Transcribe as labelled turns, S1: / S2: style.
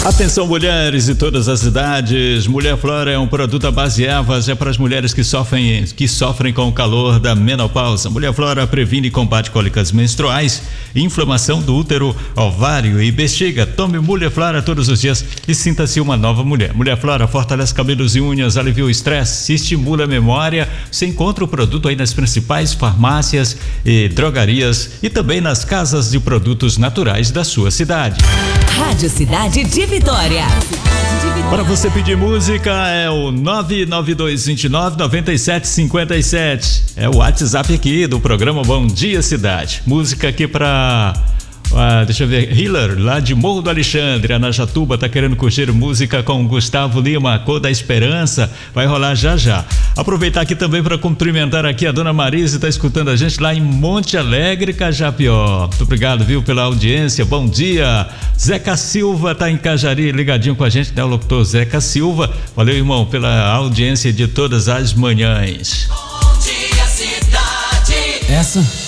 S1: Atenção, mulheres de todas as idades. Mulher Flora é um produto à base de ervas, é para as mulheres que sofrem com o calor da menopausa. Mulher Flora previne e combate cólicas menstruais, inflamação do útero, ovário e bexiga. Tome Mulher Flora todos os dias e sinta-se uma nova mulher. Mulher Flora fortalece cabelos e unhas, alivia o estresse, estimula a memória. Você encontra o produto aí nas principais farmácias e drogarias e também nas casas de produtos naturais da sua cidade.
S2: Rádio Cidade de Vitória.
S1: Para você pedir música é o 992299757. É o WhatsApp aqui do programa Bom Dia Cidade. Música aqui para deixa eu ver, Hiller, lá de Morro do Alexandre, Anajatuba, tá querendo curtir música com Gustavo Lima, Cor da Esperança, vai rolar já já. Aproveitar aqui também para cumprimentar aqui a dona Marise, tá escutando a gente lá em Monte Alegre, Cajapió. Muito obrigado, viu, pela audiência, bom dia. Zeca Silva tá em Cajari, ligadinho com a gente, né, o locutor Zeca Silva. Valeu, irmão, pela audiência de todas as manhãs.
S3: Bom dia, cidade.
S4: Essa